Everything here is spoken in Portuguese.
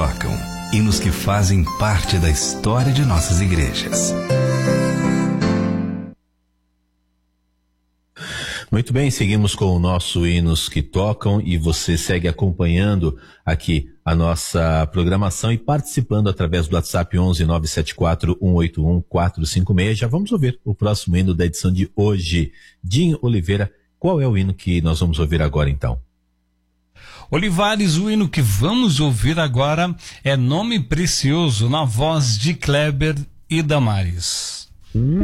tocam, hinos que fazem parte da história de nossas igrejas. Muito bem, seguimos com o nosso Hinos que Tocam e você segue acompanhando aqui a nossa programação e participando através do WhatsApp 11-974-181-456. Já vamos ouvir o próximo hino da edição de hoje. Dinho Oliveira, qual é o hino que nós vamos ouvir agora então? Olivares, o hino que vamos ouvir agora é Nome Precioso, na voz de Kleber e Damares.